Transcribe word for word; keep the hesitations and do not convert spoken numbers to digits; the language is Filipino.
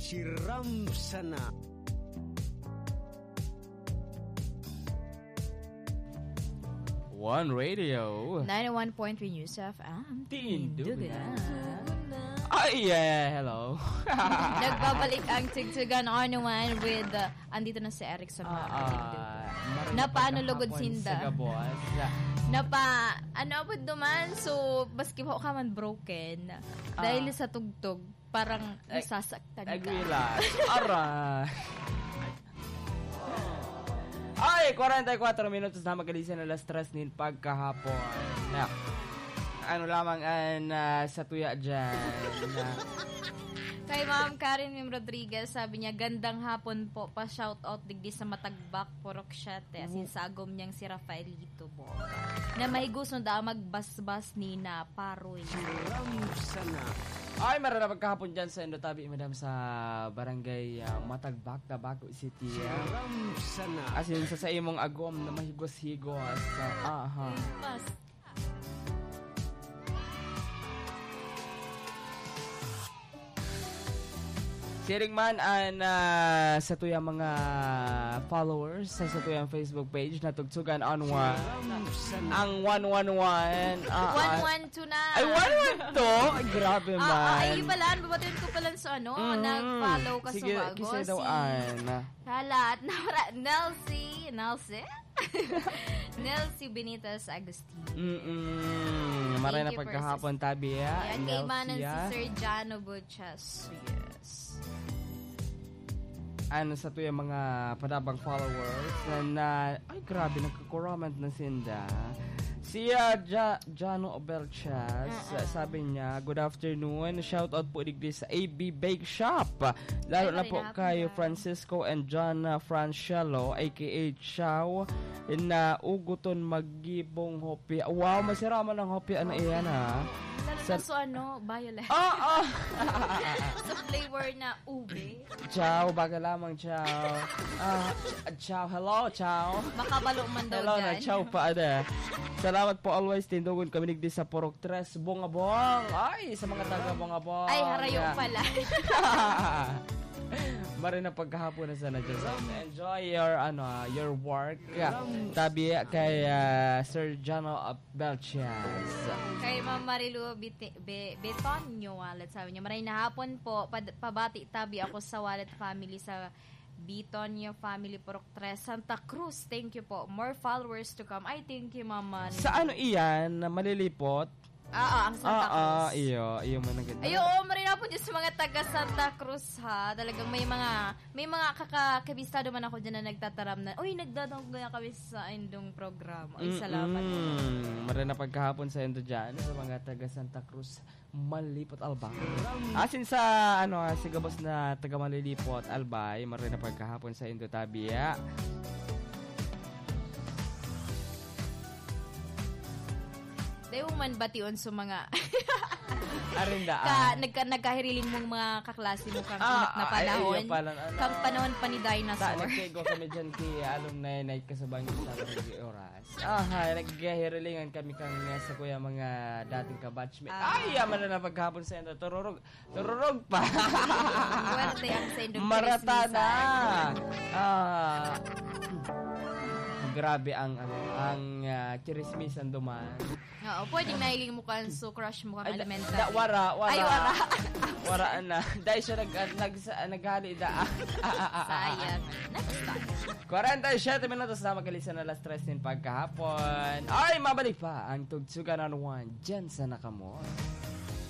Siram sana. One Radio ninety-one point three News F M. Tindugan. Ay, yeah, hello. Nagbabalik ang Tugtugan on one with uh, andito na si Erickson. Ah, ah, Napaano lugod sinda. Sa Gabuas. Napa, ano po duman, so, baski po ka man broken. Ah. Dahil sa tugtog, parang nasasaktan ka. Nag-relax. Aray. Ay, forty-four minutos na magalisin na alas tres nin pagkahapon. Na, ano lamang an uh, sa tuya dyan. Na, Kay Ma'am Karen Mim Rodriguez, sabi niya, gandang hapon po, pa-shoutout digdi sa Matagbak, Porok Siete, asin sagom niyang si Rafaelito po. Na mahiguson da magbasbas ni na paroy. ay, meron na pagkahapon dyan sa Indotabi, madam, sa barangay uh, Matagbak, Tabaco City. Uh. Asin sa sa imong agom na mahigos-higos. Uh, aha. Pas. Siring man an uh, sa tuyang mga followers sa sa tuyang Facebook page na Tugtugan on one. Ang one one one. Uh, one one two na. Ay, one one two? Ay, grabe man. Ah, ay, pala. Babatin ko pala sa ano. Mm, nag-follow ka sige, sa bago. Sige, daw, an. Halat. Nelsie. Nelsie? Nelsie Benitez Agustin. Mm-mm. Maray na pagkahapon tabi, ya. Yan, kay manan si Sir Jano Butchas. Yes. Ano sa tuyang mga padabang followers na, na ay grabe nagko-comment na sinda. Si uh, ja, Jano Obelchas, uh-uh. sabi niya, good afternoon, shout out po digdi sa A B Bake Shop. Lalo ay, na po kay na. Francisco and John Franciello aka Chow na uguton maggibong hopya. Wow, masira man ang hopya na iyan ha. Sa so ano, violet. Oh, oh. Sa flavor na ube. Ciao, baga lamang, ciao. Ah, ch- ciao, hello, ciao. Makabalo man daw hello dyan. Na, ciao pa, ada. Salamat po always, tindugon kami nigdi sa Porok Tres, Bongabong. Ay, sa mga taga Bongabong. Ay, harayo yeah. pala. Mari na pagkahapon na sana dyan. Enjoy your, ano, your work. Tabi kay uh, Sir Jano Belchias. Kay Ma'am Marilu Bit- Be- Betonyo Wallet, sabi niya, maray na hapon po, pad- pabati tabi ako sa Wallet family sa Betonyo family Porok Tres, Santa Cruz. Thank you po. More followers to come. I thank you, Mama. Sa ano iyan, malilipot? Ah, ah, ang Santa ah, Cruz. Ah, iyo, iyo man naganda. Ayo, oh, marina po dyan sa mga taga Santa Cruz, ha. Talagang may mga, may mga kakakabistado man ako dyan na nagtataram na, uy, nagdadong gaya kami sa indong program. Ay, salamat. Mm-mm. Marina pagkahapon sa indo dyan, sa mga taga Santa Cruz, Malilipot Albay. Asin sa, ano, sigabos na taga Malilipot Albay, marina pagkahapon sa indo tabiya. Dayo man bation sa mga Arinda. Ka, nagka, nagkahiriling mong mga kaklase mo kang ah, na panahon. Ay, pala, ano, kang panahon pa ni Dinosaur. Ta, nagkigo kami dyan kay alumni night kasabang yung sa mga oras. Ah, nagkahirilingan kami kang sa kuya mga dating kabatchmate. Ah. Ay, yaman na na pagkahapon sa endo. Tururog. Tururog pa. Buwerte ang sa indong Marata na. Ah. Grabe ang ano, ang uh, kirismisan duman. Oo, pwedeng nailing mo kan so crush mo kang elementary. Da, wara, wara. Ay, wara. Wara na. Dahil siya nag, nag, naghali da. Sayang. Next time. forty-seven minutos na magalisan na alas tres din pagkahapon. Ay, mabalik pa ang Tugtugan on one dyan sa Nakamon.